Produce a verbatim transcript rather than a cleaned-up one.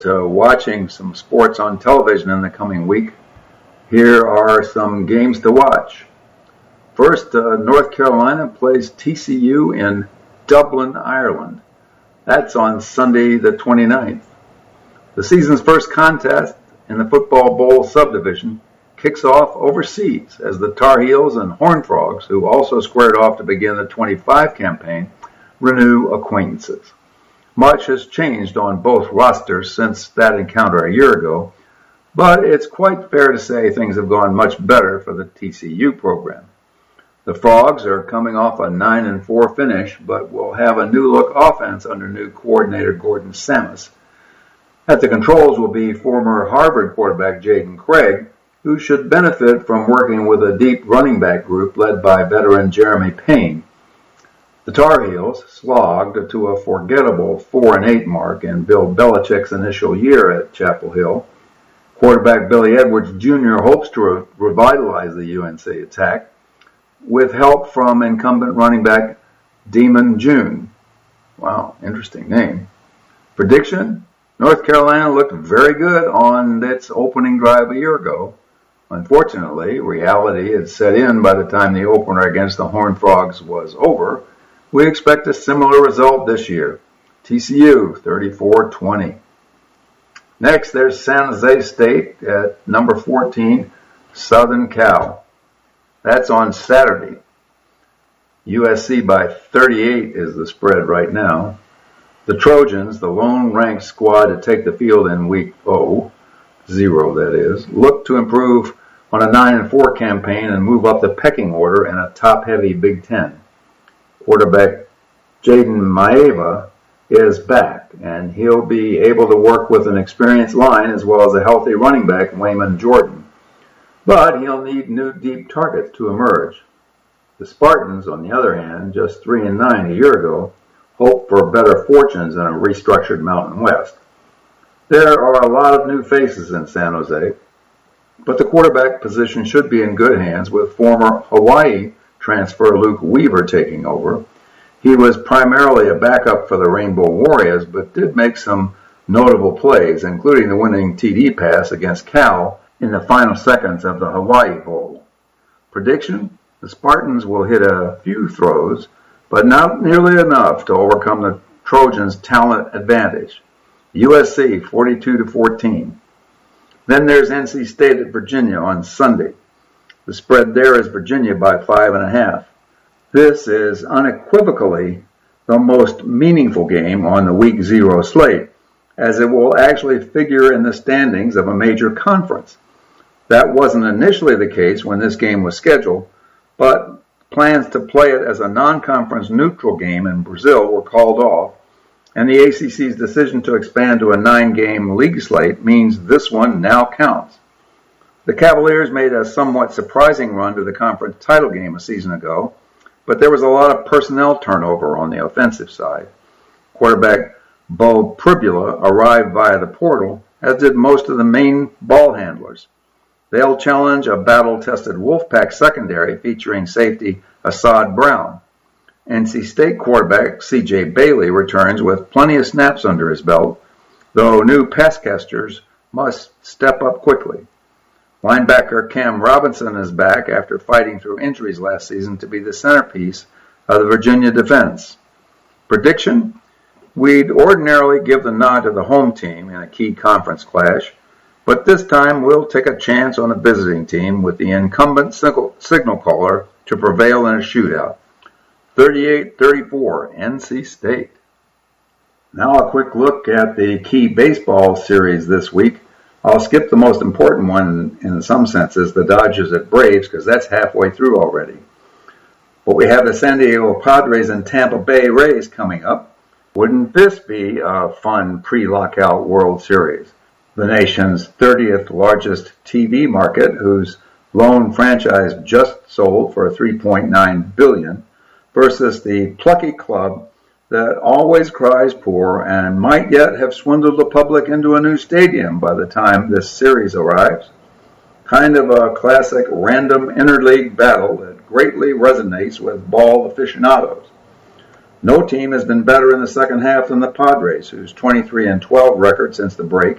to watching some sports on television in the coming week. Here are some games to watch. First, uh, North Carolina plays T C U in Dublin, Ireland. That's on Sunday the twenty-ninth. The season's first contest in the Football Bowl subdivision kicks off overseas as the Tar Heels and Horned Frogs, who also squared off to begin the twenty-five campaign, renew acquaintances. Much has changed on both rosters since that encounter a year ago, but it's quite fair to say things have gone much better for the T C U program. The Frogs are coming off a nine and four finish, but will have a new-look offense under new coordinator Gordon Samus. At the controls will be former Harvard quarterback Jaden Craig, who should benefit from working with a deep running back group led by veteran Jeremy Payne. The Tar Heels slogged to a forgettable four and eight mark in Bill Belichick's initial year at Chapel Hill. Quarterback Billy Edwards Junior hopes to re- revitalize the U N C attack with help from incumbent running back Demon June. Wow, interesting name. Prediction? North Carolina looked very good on its opening drive a year ago. Unfortunately, reality had set in by the time the opener against the Horned Frogs was over. We expect a similar result this year. T C U thirty-four twenty. Next, there's San Jose State at number fourteen, Southern Cal. That's on Saturday. U S C by thirty-eight is the spread right now. The Trojans, the lone ranked squad to take the field in week oh, zero that is, look to improve on a nine and four campaign and move up the pecking order in a top-heavy Big Ten. Quarterback Jaden Maeva is back, and he'll be able to work with an experienced line as well as a healthy running back, Wayman Jordan. But he'll need new deep targets to emerge. The Spartans, on the other hand, just three and nine a year ago, hope for better fortunes in a restructured Mountain West. There are a lot of new faces in San Jose, but the quarterback position should be in good hands with former Hawaii transfer Luke Weaver taking over. He was primarily a backup for the Rainbow Warriors, but did make some notable plays, including the winning T D pass against Cal in the final seconds of the Hawaii Bowl. Prediction? The Spartans will hit a few throws, but not nearly enough to overcome the Trojans' talent advantage. U S C forty-two to fourteen. Then there's N C State at Virginia on Sunday. The spread there is Virginia by five and a half. This is unequivocally the most meaningful game on the week zero slate, as it will actually figure in the standings of a major conference. That wasn't initially the case when this game was scheduled, but plans to play it as a non-conference neutral game in Brazil were called off, and the A C C's decision to expand to a nine-game league slate means this one now counts. The Cavaliers made a somewhat surprising run to the conference title game a season ago, but there was a lot of personnel turnover on the offensive side. Quarterback Bo Pribula arrived via the portal, as did most of the main ball handlers. They'll challenge a battle-tested Wolfpack secondary featuring safety Assad Brown. N C State quarterback C J Bailey returns with plenty of snaps under his belt, though new pass catchers must step up quickly. Linebacker Cam Robinson is back after fighting through injuries last season to be the centerpiece of the Virginia defense. Prediction? We'd ordinarily give the nod to the home team in a key conference clash, but this time we'll take a chance on the visiting team with the incumbent signal caller to prevail in a shootout. thirty-eight thirty-four, N C State. Now a quick look at the key baseball series this week. I'll skip the most important one in some senses, the Dodgers at Braves, because that's halfway through already. But we have the San Diego Padres and Tampa Bay Rays coming up. Wouldn't this be a fun pre-lockout World Series? The nation's thirtieth largest T V market, whose lone franchise just sold for three point nine billion dollars, versus the plucky club that always cries poor and might yet have swindled the public into a new stadium by the time this series arrives. Kind of a classic random interleague battle that greatly resonates with ball aficionados. No team has been better in the second half than the Padres, whose twenty-three and twelve record since the break